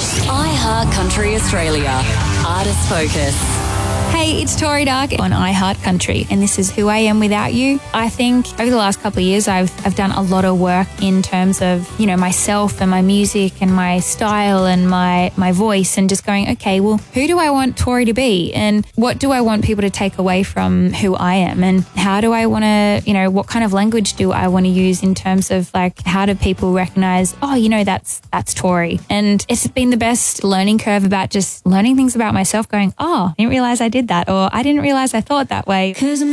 iHeart Country Australia. Artist Focus. Hey, it's Tori Dark on iHeart Country, and this is Who I Am Without You. I think over the last couple of years, I've done a lot of work in terms of, myself and my music and my style and my voice, and just going, okay, well, who do I want Tori to be? And what do I want people to take away from who I am? And how do I want to, what kind of language do I want to use in terms of like, how do people recognize, that's Tori? And it's been the best learning curve about just learning things about myself, going, oh, I didn't realize I did that, or I didn't realize I thought that way. 'Cause